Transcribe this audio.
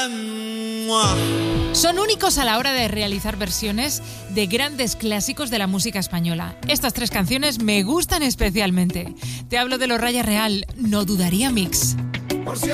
Son únicos a la hora de realizar versiones de grandes clásicos de la música española. Estas 3 canciones me gustan especialmente. Te hablo de los Raya Real, No Dudaría Mix.